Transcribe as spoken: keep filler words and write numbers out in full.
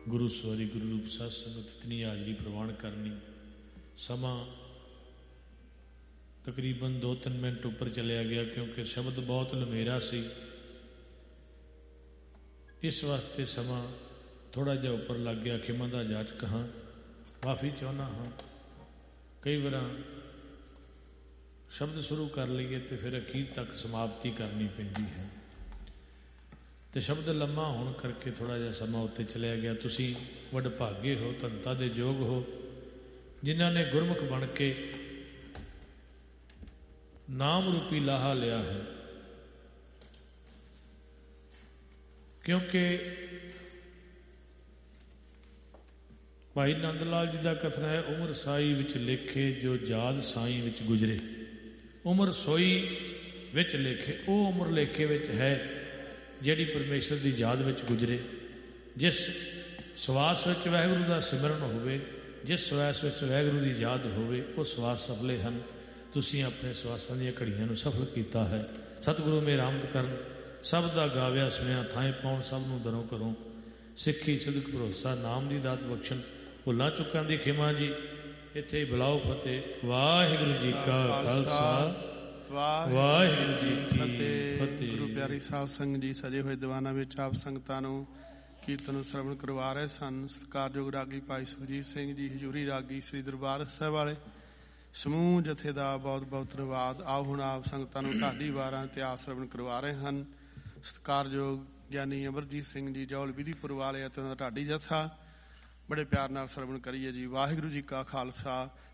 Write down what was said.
ਗੁਰੂ ਸਵਾਰੀ ਗੁਰੂ ਰੂਪ ਸਾਧ ਸੰਗਤ ਇਤਨੀ ਹਾਜ਼ਰੀ ਪ੍ਰਵਾਨ ਕਰਨੀ। ਸਮਾਂ ਤਕਰੀਬਨ ਦੋ ਤਿੰਨ ਮਿੰਟ ਉੱਪਰ ਚਲਿਆ ਗਿਆ ਕਿਉਂਕਿ ਸ਼ਬਦ ਬਹੁਤ ਲੰਮੇਰਾ ਸੀ, ਇਸ ਵਾਸਤੇ ਸਮਾਂ ਥੋੜ੍ਹਾ ਜਿਹਾ ਉੱਪਰ ਲੱਗ ਗਿਆ। ਖਿਮਾ ਦਾ ਜਾਚਕ ਹਾਂ, ਮਾਫੀ ਚਾਹੁੰਦਾ ਹਾਂ। ਕਈ ਵਾਰ ਸ਼ਬਦ ਸ਼ੁਰੂ ਕਰ ਲਈਏ ਅਤੇ ਫਿਰ ਅਖੀਰ ਤੱਕ ਸਮਾਪਤੀ ਕਰਨੀ ਪੈਂਦੀ ਹੈ, ਅਤੇ ਸ਼ਬਦ ਲੰਮਾ ਹੋਣ ਕਰਕੇ ਥੋੜ੍ਹਾ ਜਿਹਾ ਸਮਾਂ ਉੱਤੇ ਚਲਿਆ ਗਿਆ। ਤੁਸੀਂ ਵਡਭਾਗੇ ਹੋ, ਧੰਤਾ ਦੇ ਯੋਗ ਹੋ, ਜਿਨ੍ਹਾਂ ਨੇ ਗੁਰਮੁਖ ਬਣ ਕੇ ਨਾਮ ਰੂਪੀ ਲਾਹਾ ਲਿਆ ਹੈ। ਕਿਉਂਕਿ ਭਾਈ ਨੰਦ ਲਾਲ ਜੀ ਦਾ ਕਥਨ ਹੈ, ਉਮਰ ਸਾਈ ਵਿੱਚ ਲੇਖੇ ਜੋ ਯਾਦ ਸਾਈਂ ਵਿੱਚ ਗੁਜ਼ਰੇ। ਉਮਰ ਸੋਈ ਵਿੱਚ ਲੇਖੇ, ਉਹ ਉਮਰ ਲੇਖੇ ਵਿੱਚ ਹੈ ਜਿਹੜੀ ਪਰਮੇਸ਼ਰ ਦੀ ਯਾਦ ਵਿੱਚ ਗੁਜ਼ਰੇ। ਜਿਸ ਸਵਾਸ ਵਿੱਚ ਵਾਹਿਗੁਰੂ ਦਾ ਸਿਮਰਨ ਹੋਵੇ, ਜਿਸ ਸਵਾਸ ਵਿੱਚ ਵਾਹਿਗੁਰੂ ਦੀ ਯਾਦ ਹੋਵੇ, ਉਹ ਸਵਾਸ ਸਫਲੇ ਹਨ। ਤੁਸੀਂ ਆਪਣੇ ਸਵਾਸਾਂ ਦੀਆਂ ਘੜੀਆਂ ਨੂੰ ਸਫਲ ਕੀਤਾ ਹੈ। ਸਤਿਗੁਰੂ ਮੇਰ ਆਮਦ ਕਰਨ, ਸਭ ਦਾ ਗਾਵਿਆ ਸੁਣਿਆ ਥਾਂ ਪਾਉਣ, ਸਭ ਨੂੰ ਦਰੋਂ ਕਰੋ ਸਿੱਖੀ ਸਿਦਕ ਭਰੋਸਾ, ਨਾਮ ਦੀ ਦਾਤ ਬਖਸ਼ਣ, ਭੁੱਲਾਂ ਚੁੱਕਾਂ ਦੀ ਖਿਮਾ ਜੀ। ਇੱਥੇ ਹੀ ਬੁਲਾਓ ਫਤਿਹ। ਵਾਹਿਗੁਰੂ ਜੀ ਕਾ ਖਾਲਸਾ, ਵਾਹਿਗੁਰੂ ਜੀ ਕੀ ਫਤਿਹ। ਗੁਰੂ ਪਿਆਰੀ ਸਾਧ ਸੰਗਤ ਜੀ, ਸਜੇ ਹੋਏ ਦੀਵਾਨਾਂ ਵਿੱਚ ਆਪ ਸੰਗਤਾਂ ਨੂੰ ਕੀਰਤਨ ਨੂੰ ਸਰਵਣ ਕਰਵਾ ਰਹੇ ਸਨ। ਸਤਿਕਾਰਯੋਗ ਰਾਗੀ ਭਾਈ ਸੁਖਜੀਤ ਸਿੰਘ ਜੀ, ਹਜ਼ੂਰੀ ਰਾਗੀ ਸ੍ਰੀ ਦਰਬਾਰ ਸਾਹਿਬ ਵਾਲੇ ਸਮੂਹ ਜਥੇ ਦਾ ਬਹੁਤ ਬਹੁਤ ਧੰਨਵਾਦ। ਆਓ ਹੁਣ ਆਪ ਸੰਗਤਾਂ ਨੂੰ ਢਾਡੀ ਵਾਰਾਂ ਇਤਿਹਾਸ ਸਰਵਣ ਕਰਵਾ ਰਹੇ ਹਨ। ਸਤਿਕਾਰਯੋਗ ਗਿਆਨੀ ਅਮਰਜੀਤ ਸਿੰਘ ਜੀ, ਜੌਲ ਵਿਧੀਪੁਰ ਵਾਲੇ ਅਤੇ ਉਹਨਾਂ ਦਾ ਢਾਡੀ ਜਥਾ, ਬੜੇ ਪਿਆਰ ਨਾਲ ਸਰਵਣ ਕਰੀਏ ਜੀ। ਵਾਹਿਗੁਰੂ ਜੀ ਕਾ ਖਾਲਸਾ,